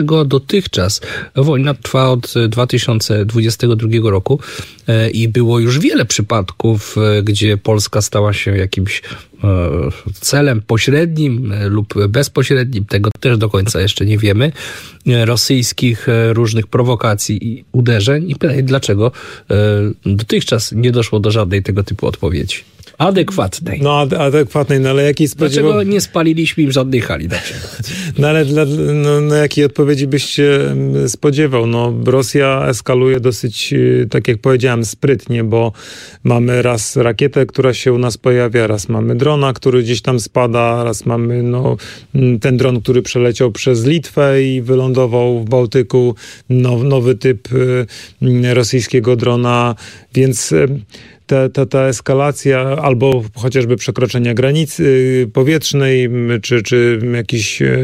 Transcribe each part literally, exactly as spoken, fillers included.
Dotychczas wojna trwa od dwa tysiące dwudziestego drugiego roku i było już wiele przypadków, gdzie Polska stała się jakimś celem pośrednim lub bezpośrednim, tego też do końca jeszcze nie wiemy, rosyjskich różnych prowokacji i uderzeń. I pytanie, dlaczego dotychczas nie doszło do żadnej tego typu odpowiedzi? Adekwatnej. No adekwatnej, no ale jakiej spodziewał... Dlaczego nie spaliliśmy im żadnej hali na przykład? No ale dla, no, no, jakiej odpowiedzi byś się spodziewał? No Rosja eskaluje dosyć, tak jak powiedziałem, sprytnie, bo mamy raz rakietę, która się u nas pojawia, raz mamy drona, który gdzieś tam spada, raz mamy no, ten dron, który przeleciał przez Litwę i wylądował w Bałtyku, now, nowy typ rosyjskiego drona, więc... Ta, ta, ta eskalacja albo chociażby przekroczenia granicy powietrznej, czy, czy jakieś e,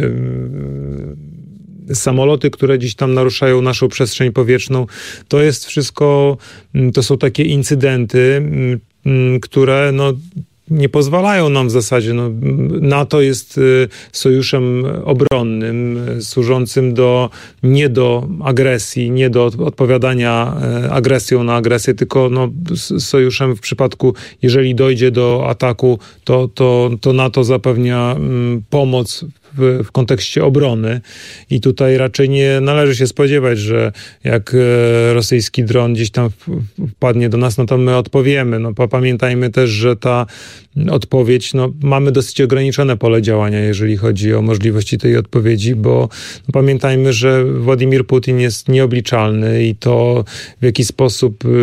samoloty, które gdzieś tam naruszają naszą przestrzeń powietrzną, to jest wszystko, to są takie incydenty, m, które no nie pozwalają nam w zasadzie. No, NATO jest sojuszem obronnym, służącym do, nie do agresji, nie do odpowiadania agresją na agresję, tylko no, sojuszem w przypadku, jeżeli dojdzie do ataku, to, to, to NATO zapewnia um, pomoc W, w kontekście obrony i tutaj raczej nie należy się spodziewać, że jak e, rosyjski dron gdzieś tam wpadnie do nas, no to my odpowiemy. No, pamiętajmy też, że ta odpowiedź, no mamy dosyć ograniczone pole działania, jeżeli chodzi o możliwości tej odpowiedzi, bo no, pamiętajmy, że Władimir Putin jest nieobliczalny i to w jaki sposób y,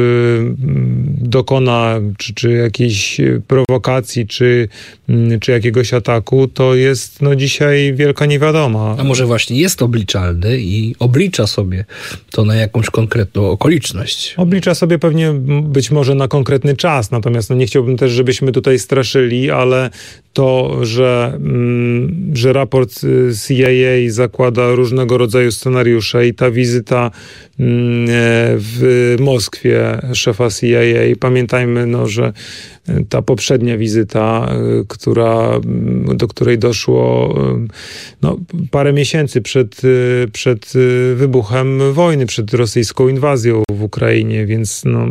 dokona, czy, czy jakiejś prowokacji, czy, y, czy jakiegoś ataku, to jest no dzisiaj wielka niewiadoma. A może właśnie jest obliczalny i oblicza sobie to na jakąś konkretną okoliczność? Oblicza sobie pewnie być może na konkretny czas, natomiast no nie chciałbym też, żebyśmy tutaj straszyli, ale to, że, mm, że raport C I A zakłada różnego rodzaju scenariusze i ta wizyta mm, w Moskwie szefa C I A, pamiętajmy, no, że ta poprzednia wizyta, która, do której doszło no, parę miesięcy przed, przed wybuchem wojny, przed rosyjską inwazją w Ukrainie, więc no,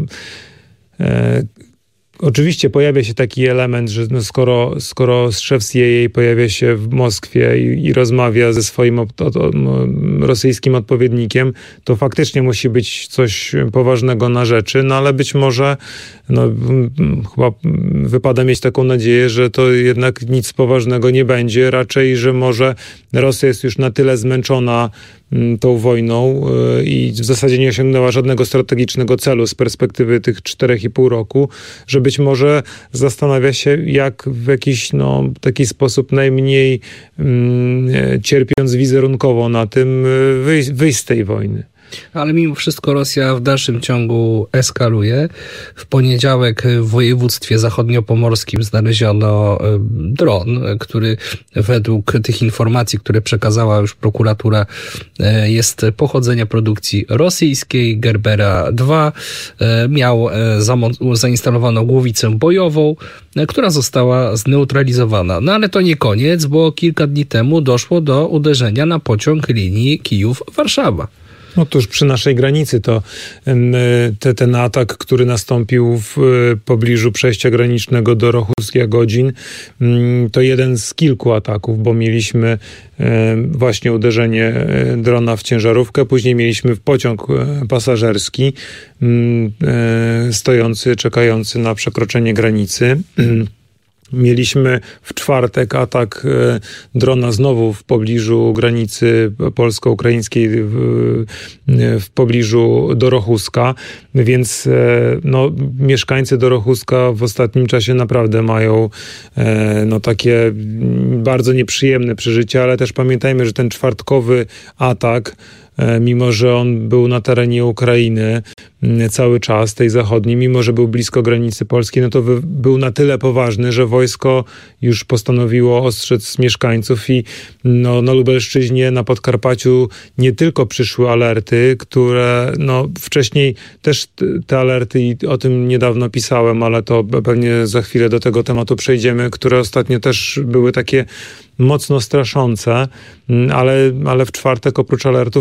e, oczywiście pojawia się taki element, że no skoro, skoro szef C I A pojawia się w Moskwie i, i rozmawia ze swoim od, od, od, rosyjskim odpowiednikiem, to faktycznie musi być coś poważnego na rzeczy, no ale być może no, chyba wypada mieć taką nadzieję, że to jednak nic poważnego nie będzie, raczej, że może Rosja jest już na tyle zmęczona tą wojną i w zasadzie nie osiągnęła żadnego strategicznego celu z perspektywy tych czterech i pół roku, że być może zastanawia się, jak w jakiś no, taki sposób najmniej mm, cierpiąc wizerunkowo na tym wyjść, wyjść z tej wojny. Ale mimo wszystko Rosja w dalszym ciągu eskaluje. W poniedziałek w województwie zachodniopomorskim znaleziono dron, który według tych informacji, które przekazała już prokuratura, jest pochodzenia produkcji rosyjskiej, Gerbera dwa. Miał zainstalowaną głowicę bojową, która została zneutralizowana. No ale to nie koniec, bo kilka dni temu doszło do uderzenia na pociąg linii Kijów-Warszawa. No tuż przy naszej granicy to te, ten atak, który nastąpił w pobliżu przejścia granicznego do Rochus-Jagodzin, to jeden z kilku ataków, bo mieliśmy właśnie uderzenie drona w ciężarówkę, później mieliśmy w pociąg pasażerski stojący, czekający na przekroczenie granicy. Mieliśmy w czwartek atak drona znowu w pobliżu granicy polsko-ukraińskiej, w, w pobliżu Dorochuska, więc no, mieszkańcy Dorochuska w ostatnim czasie naprawdę mają no, takie bardzo nieprzyjemne przeżycia, ale też pamiętajmy, że ten czwartkowy atak mimo że on był na terenie Ukrainy cały czas, tej zachodniej, mimo że był blisko granicy polskiej, no to był na tyle poważny, że wojsko już postanowiło ostrzec mieszkańców i no, na Lubelszczyźnie, na Podkarpaciu nie tylko przyszły alerty, które no, wcześniej też te alerty, i o tym niedawno pisałem, ale to pewnie za chwilę do tego tematu przejdziemy, które ostatnio też były takie mocno straszące, ale, ale w czwartek oprócz alertów